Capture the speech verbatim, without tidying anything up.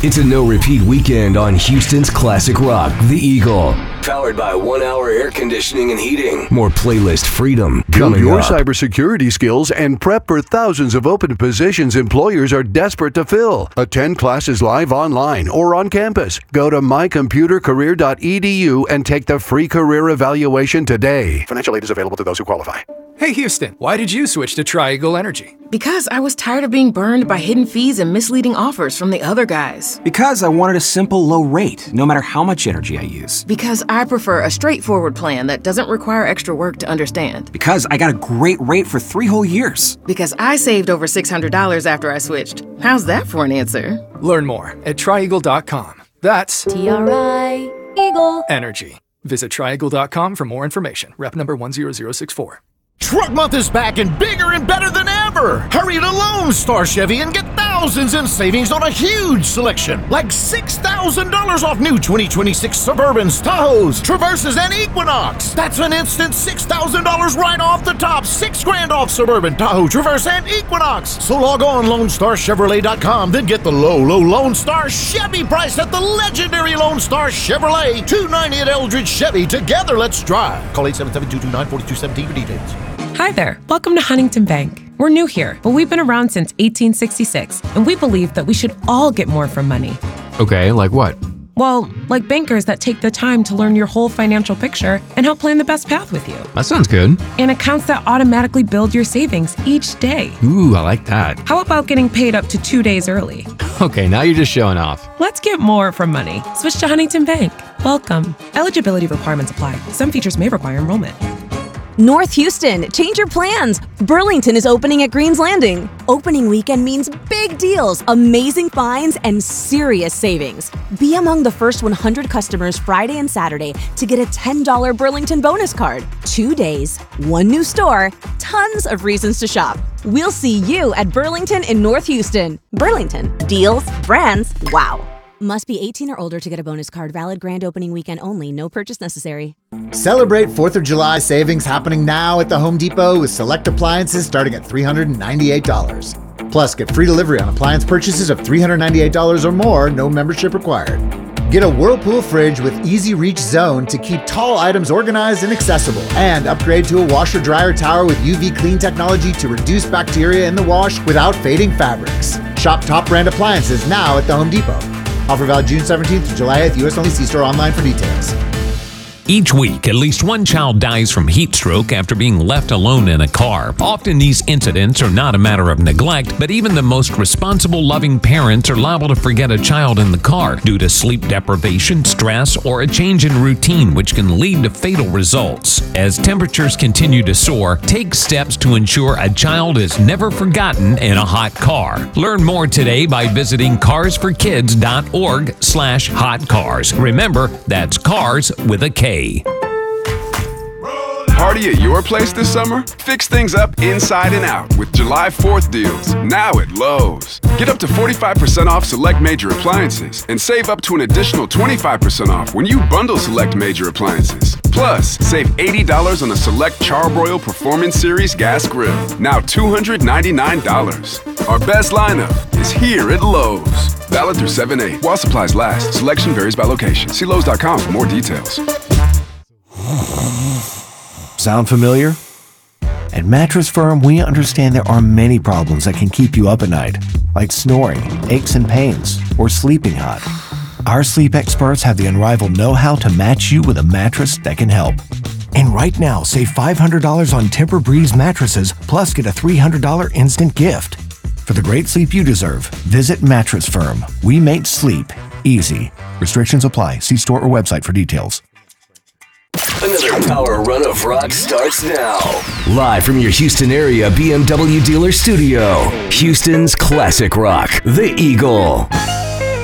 It's a no-repeat weekend on Houston's classic rock, The Eagle. Powered by One Hour Air Conditioning and Heating. More playlist freedom Build coming your up. cybersecurity skills and prep for thousands of open positions employers are desperate to fill. Attend classes live online or on campus. Go to my computer career dot e d u and take the free career evaluation today. Financial aid is available to those who qualify. Hey Houston, why did you switch to Tri-Eagle Energy? Because I was tired of being burned by hidden fees and misleading offers from the other guys. Because I wanted a simple low rate, no matter how much energy I use. Because I prefer a straightforward plan that doesn't require extra work to understand. Because I got a great rate for three whole years. Because I saved over six hundred dollars after I switched. How's that for an answer? Learn more at tri eagle dot com. That's T R I Eagle Energy. Visit tri eagle dot com for more information. Rep number one zero zero six four. Truck Month is back and bigger and better than ever. Hurry to Lone Star Chevy and get thousands in savings on a huge selection. Like six thousand dollars off new twenty twenty-six Suburbans, Tahoes, Traverses, and Equinox. That's an instant six thousand dollars right off the top. Six grand off Suburban, Tahoe, Traverse, and Equinox. So log on lone star chevrolet dot com, then get the low, low Lone Star Chevy price at the legendary Lone Star Chevrolet. two ninety at Eldridge Chevy. Together, let's drive. Call eight seven seven, two two nine, four two one seven for details. Hi there. Welcome to Huntington Bank. We're new here, but we've been around since eighteen sixty-six, and we believe that we should all get more from money. Okay, like what? Well, like bankers that take the time to learn your whole financial picture and help plan the best path with you. That sounds good. And accounts that automatically build your savings each day. Ooh, I like that. How about getting paid up to two days early? Okay, now you're just showing off. Let's get more from money. Switch to Huntington Bank. Welcome. Eligibility requirements apply. Some features may require enrollment. North Houston, change your plans. Burlington is opening at Greens Landing. Opening weekend means big deals, amazing finds, and serious savings. Be among the first one hundred customers Friday and Saturday to get a ten dollars Burlington bonus card. Two days, one new store, tons of reasons to shop. We'll see you at Burlington in North Houston. Burlington, deals, brands, wow. Must be eighteen or older to get a bonus card. Valid grand opening weekend only. No purchase necessary. Celebrate fourth of July savings happening now at the Home Depot with select appliances starting at three hundred ninety-eight dollars. Plus, get free delivery on appliance purchases of three hundred ninety-eight dollars or more, no membership required. Get a Whirlpool fridge with Easy Reach Zone to keep tall items organized and accessible. And upgrade to a washer-dryer tower with U V clean technology to reduce bacteria in the wash without fading fabrics. Shop top brand appliances now at the Home Depot. Offer valid June seventeenth to July eighth, U S only. See store online for details. Each week, at least one child dies from heat stroke after being left alone in a car. Often these incidents are not a matter of neglect, but even the most responsible, loving parents are liable to forget a child in the car due to sleep deprivation, stress, or a change in routine, which can lead to fatal results. As temperatures continue to soar, take steps to ensure a child is never forgotten in a hot car. Learn more today by visiting cars for kids dot org slash hot cars. Remember, that's cars with a K. Party at your place this summer? Fix things up inside and out with July fourth deals, now at Lowe's. Get up to forty-five percent off select major appliances and save up to an additional twenty-five percent off when you bundle select major appliances. Plus, save eighty dollars on a select Charbroil Performance Series gas grill, now two hundred ninety-nine dollars. Our best lineup is here at Lowe's. Valid through seven eight. While supplies last, selection varies by location. See Lowe's dot com for more details. Sound familiar? At Mattress Firm, we understand there are many problems that can keep you up at night, like snoring, aches and pains, or sleeping hot. Our sleep experts have the unrivaled know-how to match you with a mattress that can help. And right now, save five hundred dollars on Tempur-Breeze mattresses, plus get a three hundred dollars instant gift. For the great sleep you deserve, visit Mattress Firm. We make sleep easy. Restrictions apply. See store or website for details. Another power run of rock starts now. Live from your Houston area B M W dealer studio, Houston's classic rock, The Eagle.